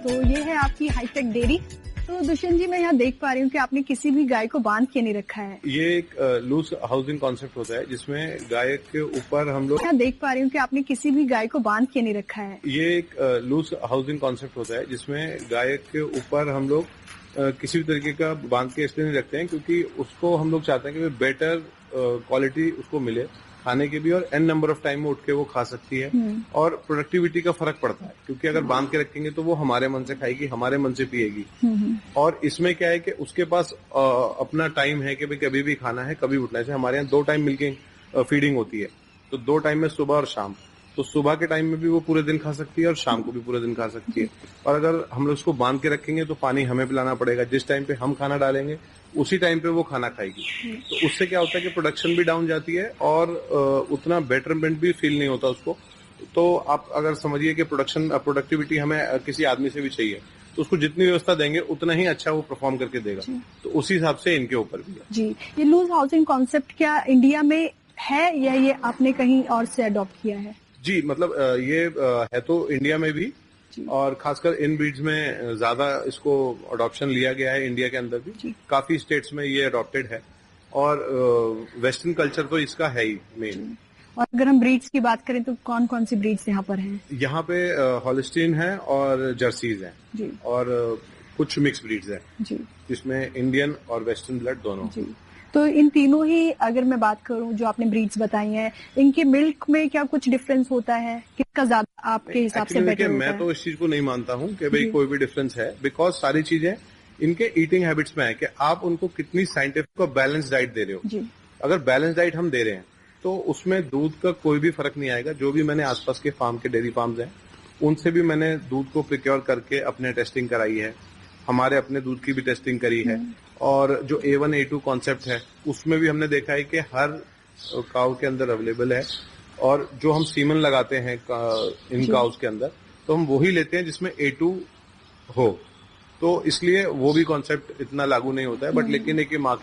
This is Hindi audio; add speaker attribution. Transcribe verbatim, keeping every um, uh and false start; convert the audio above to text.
Speaker 1: तो ये है आपकी हाईटेक डेयरी। तो दुष्यंत जी, मैं यहाँ देख पा रही हूँ कि आपने किसी भी गाय को बांध के नहीं रखा है।
Speaker 2: ये एक लूज हाउसिंग कॉन्सेप्ट होता है जिसमें गाय के ऊपर हम लोग
Speaker 1: यहाँ देख पा रही हूँ कि आपने किसी भी गाय को बांध के नहीं रखा है।
Speaker 2: ये एक लूज हाउसिंग कॉन्सेप्ट होता है जिसमें गाय के ऊपर हम लोग किसी भी तरीके का बांध के इसलिए नहीं रखते हैं क्योंकि उसको हम लोग चाहते हैं कि बेटर क्वालिटी उसको मिले खाने के भी, और एन नंबर ऑफ टाइम में उठ के वो खा सकती है और प्रोडक्टिविटी का फर्क पड़ता है क्योंकि अगर बांध के रखेंगे तो वो हमारे मन से खाएगी, हमारे मन से पिएगी। और इसमें क्या है कि उसके पास आ, अपना टाइम है कि भाई कभी भी खाना है, कभी उठना है। जैसे हमारे यहाँ दो टाइम मिलके फीडिंग होती है, तो दो टाइम में सुबह और शाम, तो सुबह के टाइम में भी वो पूरे दिन खा सकती है और शाम को भी पूरे दिन खा सकती है। और अगर हम लोग उसको बांध के रखेंगे तो पानी हमें पिलाना पड़ेगा, जिस टाइम पे हम खाना डालेंगे उसी टाइम पे वो खाना खाएगी। तो उससे क्या होता है कि प्रोडक्शन भी डाउन जाती है और उतना बेटरमेंट भी फील नहीं होता उसको। तो आप अगर समझिए कि प्रोडक्शन प्रोडक्टिविटी हमें किसी आदमी से भी चाहिए, तो उसको जितनी व्यवस्था देंगे उतना ही अच्छा वो परफॉर्म करके देगा। तो उसी हिसाब से इनके ऊपर भी है।
Speaker 1: जी, ये लूज हाउसिंग कॉन्सेप्ट क्या इंडिया में है या ये आपने कहीं और से अडॉप्ट किया है?
Speaker 2: जी, मतलब ये है तो इंडिया में भी, और खासकर इन ब्रीड्स में ज्यादा इसको अडॉप्शन लिया गया है। इंडिया के अंदर भी काफी स्टेट्स में ये अडॉप्टेड है और वेस्टर्न कल्चर तो इसका है ही मेन।
Speaker 1: और अगर हम ब्रीड्स की बात करें तो कौन कौन सी ब्रीड्स यहाँ पर हैं?
Speaker 2: यहाँ पे हॉलिस्टीन है और जर्सीज हैं जी, और कुछ मिक्स ब्रीड्स हैं जी, जिसमें इंडियन और वेस्टर्न ब्लड दोनों जी।
Speaker 1: तो इन तीनों ही अगर मैं बात करूं जो आपने ब्रीड्स बताई हैं, इनके मिल्क में क्या कुछ डिफरेंस होता है? किसका ज्यादा आपके हिसाब से बेटर होता
Speaker 2: मैं
Speaker 1: है?
Speaker 2: तो इस चीज को नहीं मानता हूं कि भाई कोई भी डिफरेंस है, बिकॉज सारी चीजें इनके ईटिंग हैबिट्स में है कि आप उनको कितनी साइंटिफिक और बैलेंस डाइट दे रहे हो जी। अगर बैलेंस डाइट हम दे रहे हैं तो उसमें दूध का कोई भी फर्क नहीं आएगा। जो भी मैंने आसपास के फार्म के डेयरी फार्म्स हैं उनसे भी मैंने दूध को प्रिक्योर करके अपने टेस्टिंग कराई है, हमारे अपने दूध की भी टेस्टिंग करी है। और जो ए वन ए टू कॉन्सेप्ट है उसमें भी हमने देखा है कि हर काउ के अंदर अवेलेबल है, और जो हम सीमन लगाते हैं इन काउस के अंदर तो हम वही लेते हैं जिसमें ए टू हो, तो इसलिए वो भी कॉन्सेप्ट इतना लागू नहीं होता है। बट लेकिन एक